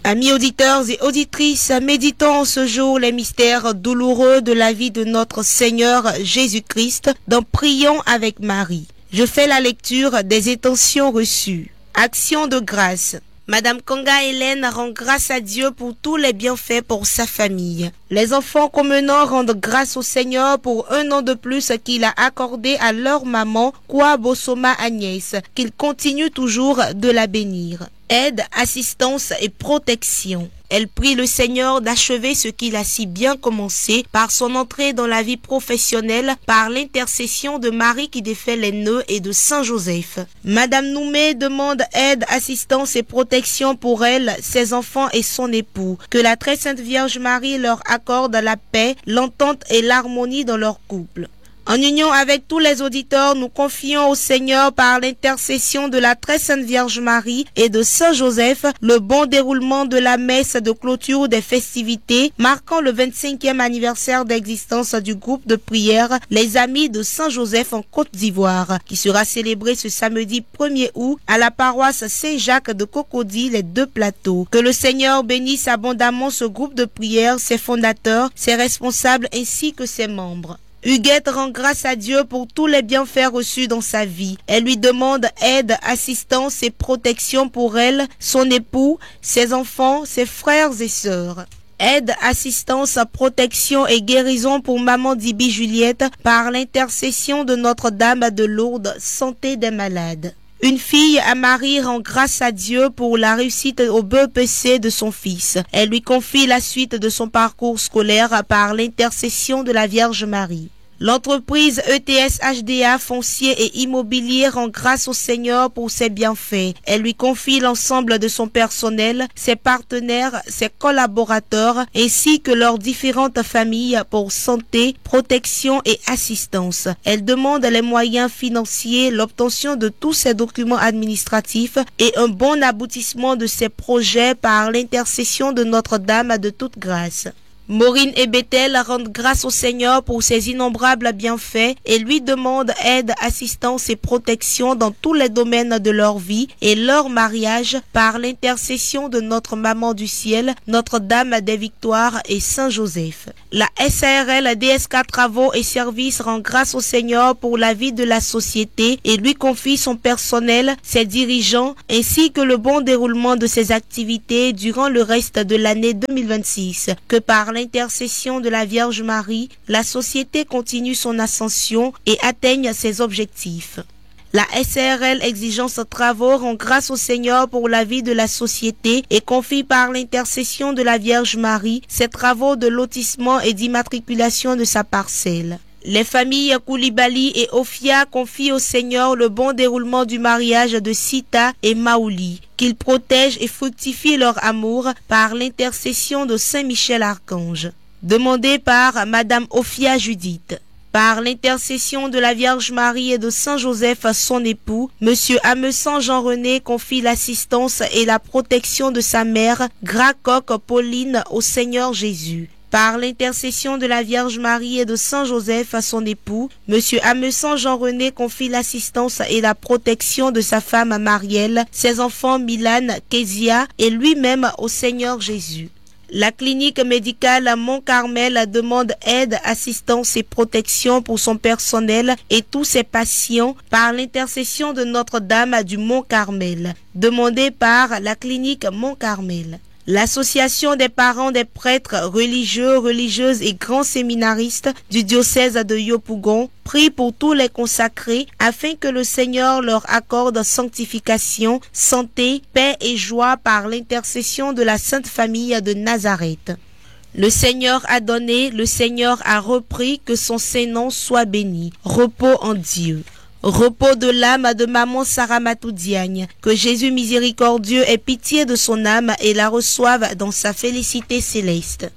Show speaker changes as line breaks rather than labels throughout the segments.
Amis auditeurs et auditrices, méditons en ce jour les mystères douloureux de la vie de notre Seigneur Jésus-Christ dans Prions avec Marie. Je fais la lecture des intentions reçues. Action de grâce. Madame Kanga Hélène rend grâce à Dieu pour tous les bienfaits pour sa famille. Les enfants communants rendent grâce au Seigneur pour un an de plus qu'il a accordé à leur maman, Kwa Bosoma Agnès, qu'il continue toujours de la bénir. Aide, assistance et protection. Elle prie le Seigneur d'achever ce qu'il a si bien commencé par son entrée dans la vie professionnelle par l'intercession de Marie qui défait les nœuds et de Saint Joseph. Madame Noumé demande aide, assistance et protection pour elle, ses enfants et son époux. Que la très sainte Vierge Marie leur accorde la paix, l'entente et l'harmonie dans leur couple. En union avec tous les auditeurs, nous confions au Seigneur par l'intercession de la très sainte Vierge Marie et de Saint Joseph le bon déroulement de la messe de clôture des festivités marquant le 25e anniversaire d'existence du groupe de prière Les Amis de Saint Joseph en Côte d'Ivoire, qui sera célébré ce samedi 1er août à la paroisse Saint-Jacques de Cocody, les Deux Plateaux. Que le Seigneur bénisse abondamment ce groupe de prière, ses fondateurs, ses responsables ainsi que ses membres. Huguette rend grâce à Dieu pour tous les bienfaits reçus dans sa vie. Elle lui demande aide, assistance et protection pour elle, son époux, ses enfants, ses frères et sœurs. Aide, assistance, protection et guérison pour maman Dibi Juliette par l'intercession de Notre-Dame de Lourdes, santé des malades. Une fille à Marie rend grâce à Dieu pour la réussite au BEPC de son fils. Elle lui confie la suite de son parcours scolaire par l'intercession de la Vierge Marie. L'entreprise ETS HDA foncier et immobilier rend grâce au Seigneur pour ses bienfaits. Elle lui confie l'ensemble de son personnel, ses partenaires, ses collaborateurs, ainsi que leurs différentes familles pour santé, protection et assistance. Elle demande les moyens financiers, l'obtention de tous ses documents administratifs et un bon aboutissement de ses projets par l'intercession de Notre-Dame de toute grâce. Maureen et Bethel rendent grâce au Seigneur pour ses innombrables bienfaits et lui demandent aide, assistance et protection dans tous les domaines de leur vie et leur mariage par l'intercession de notre Maman du Ciel, Notre-Dame des Victoires et Saint Joseph. La SARL DSK Travaux et Services rend grâce au Seigneur pour la vie de la société et lui confie son personnel, ses dirigeants ainsi que le bon déroulement de ses activités durant le reste de l'année 2026. Que par l'intercession de la Vierge Marie, la société continue son ascension et atteigne ses objectifs. La SARL Exigence Travaux rend grâce au Seigneur pour la vie de la société et confie par l'intercession de la Vierge Marie ses travaux de lotissement et d'immatriculation de sa parcelle. Les familles Koulibaly et Ofia confient au Seigneur le bon déroulement du mariage de Sita et Maouli, qu'il protège et fructifie leur amour par l'intercession de Saint Michel Archange. Demandé par Madame Ofia Judith. Par l'intercession de la Vierge Marie et de Saint Joseph, son époux, Monsieur Amesan Jean-René confie l'assistance et la protection de sa mère, Gracoque Pauline, au Seigneur Jésus. Par l'intercession de la Vierge Marie et de Saint Joseph à son époux, Monsieur Amesan Jean-René confie l'assistance et la protection de sa femme Marielle, ses enfants Milan, Kezia et lui-même au Seigneur Jésus. La clinique médicale Mont-Carmel demande aide, assistance et protection pour son personnel et tous ses patients par l'intercession de Notre-Dame du Mont-Carmel, demandée par la clinique Mont-Carmel. L'Association des parents des prêtres religieux, religieuses et grands séminaristes du diocèse de Yopougon prie pour tous les consacrés afin que le Seigneur leur accorde sanctification, santé, paix et joie par l'intercession de la Sainte Famille de Nazareth. Le Seigneur a donné, le Seigneur a repris, que son Saint-Nom soit béni. Repos en Dieu. Repos de l'âme de maman Sarah Matoudiagne, que Jésus miséricordieux ait pitié de son âme et la reçoive dans sa félicité céleste.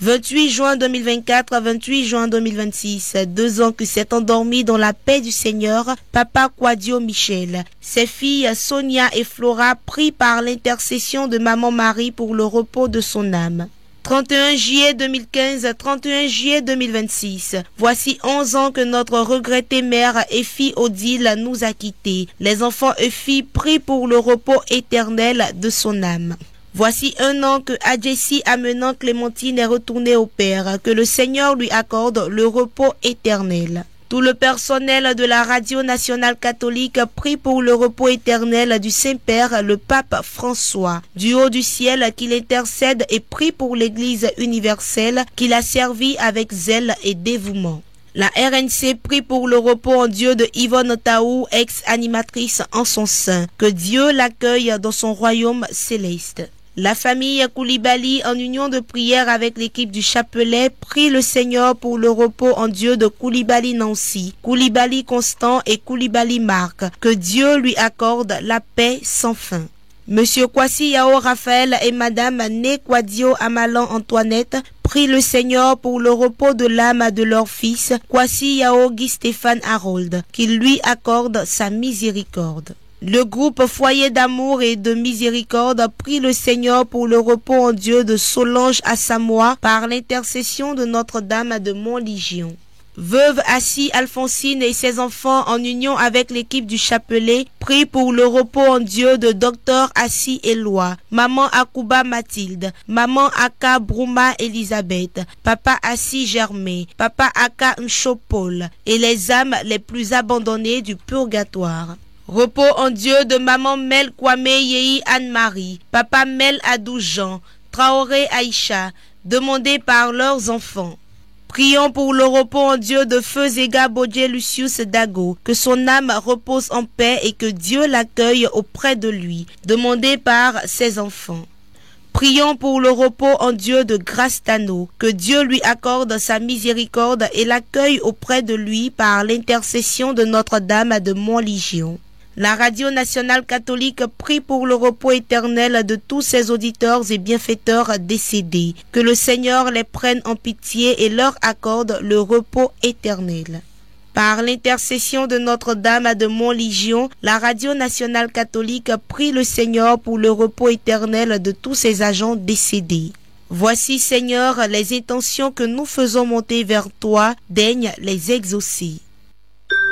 28 juin 2024 28 juin 2026, 2 ans que s'est endormi dans la paix du Seigneur, Papa Quadio Michel. Ses filles Sonia et Flora prient par l'intercession de maman Marie pour le repos de son âme. 31 juillet 2015, 31 juillet 2026. Voici 11 ans que notre regrettée mère Effie Odile nous a quittés. Les enfants Effie prient pour le repos éternel de son âme. Voici 1 an que Adjessi, amenant Clémentine, est retournée au Père. Que le Seigneur lui accorde le repos éternel. Tout le personnel de la Radio Nationale Catholique prie pour le repos éternel du Saint-Père, le Pape François. Du haut du ciel, qu'il intercède et prie pour l'Église universelle qu'il a servie avec zèle et dévouement. La RNC prie pour le repos en Dieu de Yvonne Taou, ex-animatrice en son sein. Que Dieu l'accueille dans son royaume céleste. La famille Koulibaly, en union de prière avec l'équipe du chapelet, prie le Seigneur pour le repos en Dieu de Koulibaly Nancy, Koulibaly Constant et Koulibaly Marc. Que Dieu lui accorde la paix sans fin. Monsieur Kwasi Yao Raphaël et Madame Nekwadio Amalan Antoinette prient le Seigneur pour le repos de l'âme de leur fils, Kwasi Yao Guy Stéphane Harold, qu'il lui accorde sa miséricorde. Le groupe Foyer d'amour et de miséricorde prie le Seigneur pour le repos en Dieu de Solange Assamoah par l'intercession de Notre-Dame de Montlégion. Veuve Assis Alphonsine et ses enfants en union avec l'équipe du chapelet prient pour le repos en Dieu de Dr Assis Éloi, Maman Akouba Mathilde, Maman Aka Brouma Elisabeth, Papa Assis Germain, Papa Aka Mchopol et les âmes les plus abandonnées du purgatoire. Repos en Dieu de Maman Mel Kwame Yehi Anne-Marie, Papa Mel Adou Jean, Traoré Aïcha, demandés par leurs enfants. Prions pour le repos en Dieu de Feu Zega Bodje Lucius Dago, que son âme repose en paix et que Dieu l'accueille auprès de lui, demandé par ses enfants. Prions pour le repos en Dieu de Grâce Tano, que Dieu lui accorde sa miséricorde et l'accueille auprès de lui par l'intercession de Notre-Dame de Montlégion. La Radio Nationale Catholique prie pour le repos éternel de tous ses auditeurs et bienfaiteurs décédés. Que le Seigneur les prenne en pitié et leur accorde le repos éternel. Par l'intercession de Notre-Dame de Montlégion, la Radio Nationale Catholique prie le Seigneur pour le repos éternel de tous ses agents décédés. Voici, Seigneur, les intentions que nous faisons monter vers toi, daigne les exaucer.